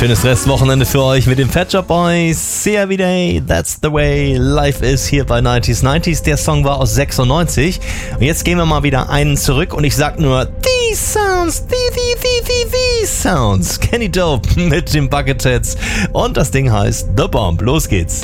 schönes Restwochenende für euch mit dem Pet Shop Boys. See every day, that's the way life is hier bei 90s. Der Song war aus 96. Und jetzt gehen wir mal wieder einen zurück und ich sag nur, these sounds, these sounds. Kenny Dope mit den Bucketheads. Und das Ding heißt The Bomb. Los geht's.